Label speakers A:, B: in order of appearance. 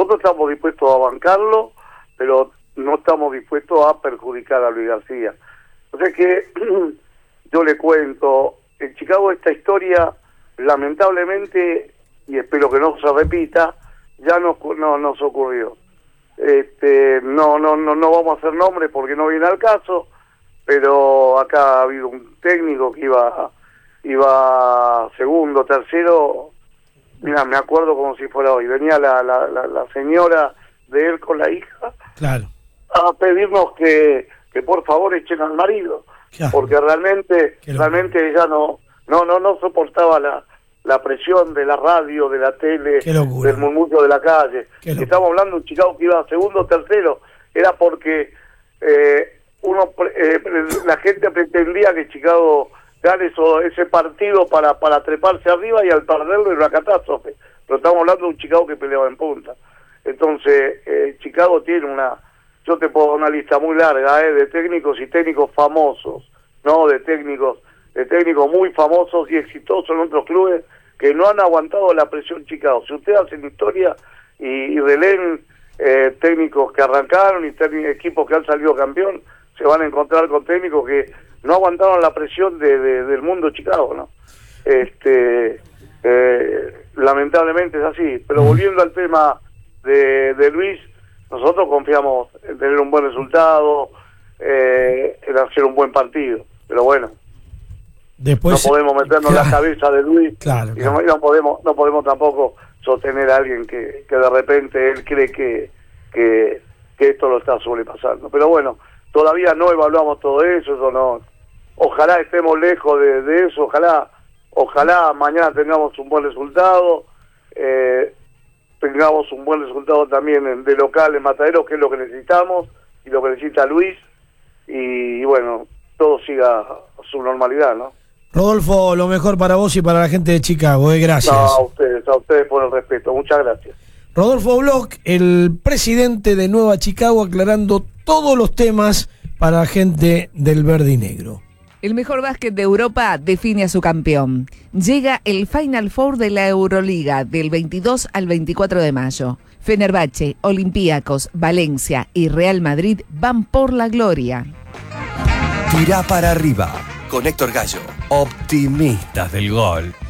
A: nosotros estamos dispuestos a bancarlo, pero no estamos dispuestos a perjudicar a Luis García. O sea que yo le cuento, en Chicago esta historia, lamentablemente, y espero que no se repita, ya no nos ocurrió. No vamos a hacer nombres porque no viene al caso, pero acá ha habido un técnico que iba segundo, tercero. Mira, me acuerdo como si fuera hoy. Venía la señora de él con la hija,
B: claro,
A: a pedirnos que por favor echen al marido,
B: claro,
A: porque realmente ella no soportaba la presión de la radio, de la tele, del murmullo de la calle. Estamos hablando de un Chicago que iba segundo, tercero. Era porque la gente pretendía que Chicago gane ese partido para treparse arriba, y al perderlo era una catástrofe. Pero estamos hablando de un Chicago que peleaba en punta. Entonces, Chicago tiene yo te puedo dar una lista muy larga de técnicos y técnicos famosos, ¿no? De técnicos muy famosos y exitosos en otros clubes que no han aguantado la presión Chicago. Si ustedes hacen historia y releen técnicos que arrancaron y equipos que han salido campeón, se van a encontrar con técnicos que no aguantaron la presión del mundo Chicago, ¿no? Lamentablemente es así. Pero volviendo al tema de Luis, nosotros confiamos en tener un buen resultado, en hacer un buen partido. Pero bueno,
B: después,
A: no podemos meternos en la cabeza de Luis,
B: claro.
A: Y no podemos tampoco sostener a alguien que de repente él cree que esto lo está sobrepasando. Pero bueno, todavía no evaluamos todo eso no. Ojalá estemos lejos de eso, ojalá mañana tengamos un buen resultado, tengamos un buen resultado también de local en Mataderos, que es lo que necesitamos y lo que necesita Luis, y bueno, todo siga a su normalidad, ¿no?
B: Rodolfo, lo mejor para vos y para la gente de Chicago, gracias.
A: No, a ustedes por el respeto, muchas gracias.
B: Rodolfo Bloch, el presidente de Nueva Chicago, aclarando todos los temas para la gente del verde y negro.
C: El mejor básquet de Europa define a su campeón. Llega el Final Four de la Euroliga del 22 al 24 de mayo. Fenerbahce, Olympiacos, Valencia y Real Madrid van por la gloria.
D: Tirá para arriba con Héctor Gallo. Optimistas del gol.